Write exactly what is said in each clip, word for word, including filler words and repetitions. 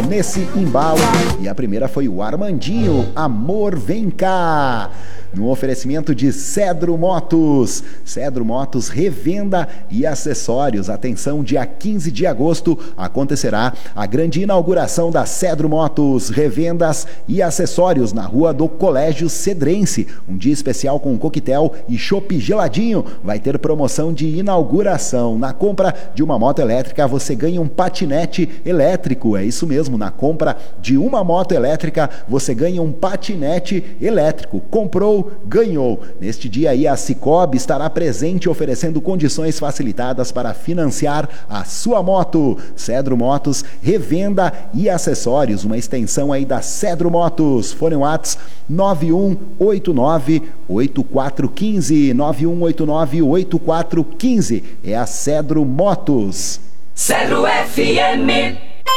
nesse embalo. E a primeira foi o Armandinho, Amor Vem Cá. No oferecimento de Cedro Motos. Cedro Motos, revenda e acessórios. Atenção, dia quinze de agosto acontecerá a grande inauguração da Cedro Motos, revendas e acessórios na rua do Colégio Cedrense. Um dia especial com coquetel e chopp geladinho. Vai ter promoção de inauguração. Na compra de uma moto elétrica, você ganha um patinete elétrico. É isso mesmo, na compra de uma moto elétrica, você ganha um patinete elétrico. Comprou, ganhou. Neste dia aí a Cicobi estará presente oferecendo condições facilitadas para financiar a sua moto. Cedro Motos, revenda e acessórios, uma extensão aí da Cedro Motos. Fone WhatsApp nove um oito nove oito quatro um cinco, nove um oito nove oito quatro um cinco. É a Cedro Motos. Cedro F M.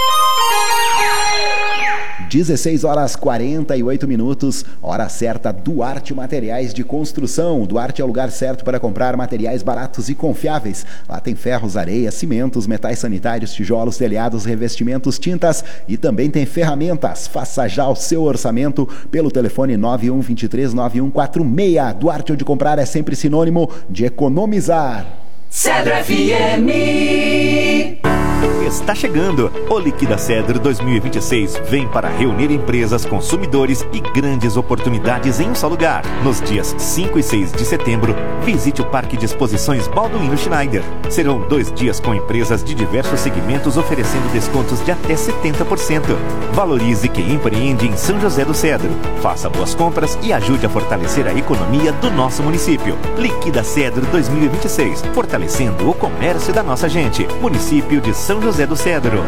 dezesseis horas e quarenta e oito minutos, hora certa. Duarte Materiais de Construção. Duarte é o lugar certo para comprar materiais baratos e confiáveis. Lá tem ferros, areia, cimentos, metais sanitários, tijolos, telhados, revestimentos, tintas e também tem ferramentas. Faça já o seu orçamento pelo telefone nove um dois três nove um quatro seis. Duarte, onde comprar é sempre sinônimo de economizar. Cedro F M. Está chegando! O Liquida Cedro dois mil e vinte e seis vem para reunir empresas, consumidores e grandes oportunidades em um só lugar. Nos dias cinco e seis de setembro, visite o Parque de Exposições Balduino Schneider. Serão dois dias com empresas de diversos segmentos oferecendo descontos de até setenta por cento. Valorize quem empreende em São José do Cedro. Faça boas compras e ajude a fortalecer a economia do nosso município. Liquida Cedro dois mil e vinte e seis, fortalecendo o comércio da nossa gente. Município de São José do Cedro.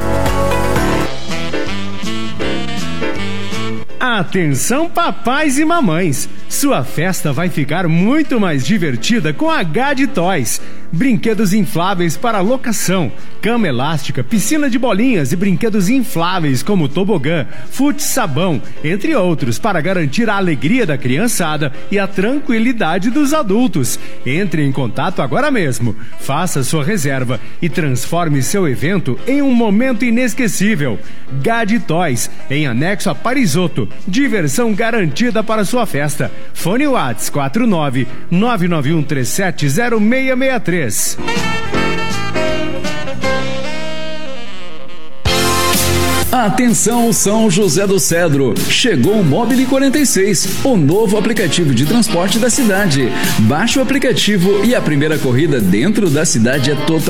Atenção, papais e mamães! Sua festa vai ficar muito mais divertida com a Gad Toys. Brinquedos infláveis para locação, cama elástica, piscina de bolinhas e brinquedos infláveis como tobogã, fute-sabão, entre outros, para garantir a alegria da criançada e a tranquilidade dos adultos. Entre em contato agora mesmo, faça sua reserva e transforme seu evento em um momento inesquecível. Gad Toys, em anexo a Parisotto. Diversão garantida para sua festa. Fone WhatsApp quatro nove nove nove um três sete zero seis seis três. Atenção, São José do Cedro, chegou o Mobile quarenta e seis, o novo aplicativo de transporte da cidade. Baixe o aplicativo e a primeira corrida dentro da cidade é totalmente